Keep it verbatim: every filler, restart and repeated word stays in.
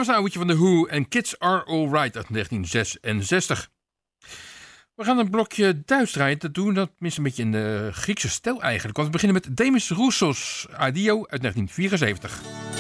was een ouwtje van The Who en Kids Are Alright uit negentien zesenzestig. We gaan een blokje Duits draaien. Dat doen we dat minstens een beetje in de Griekse stijl eigenlijk. Want we beginnen met Demis Roussos Adio uit negentien vierenzeventig.